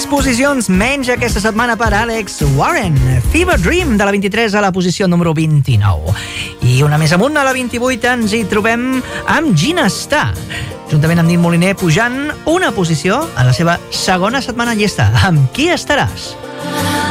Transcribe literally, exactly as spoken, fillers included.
posicions menys aquesta setmana per Alex Warren. Fever Dream, de la vint-i-tres a la posició número vint-i-nou. I una més amunt, a la vint-i-vuit, ens hi trobem amb Gina Starr, juntament amb Nit Moliner, pujant una posició en la seva segona setmana en llista. Amb Qui estaràs?